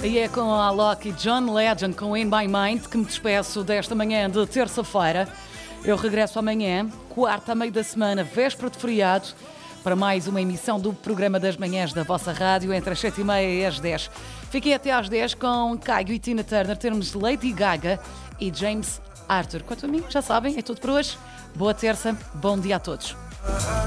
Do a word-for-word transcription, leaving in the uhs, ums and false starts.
E é com a Alok e John Legend com In My Mind que me despeço desta manhã de terça-feira. Eu regresso amanhã, quarta, a meio da semana, véspera de feriado, para mais uma emissão do programa das manhãs da vossa rádio, entre as sete e meia e as dez. Fiquei até às dez com Caio e Tina Turner, termos Lady Gaga e James Arthur. Quanto a mim, já sabem, é tudo por hoje. Boa terça, bom dia a todos.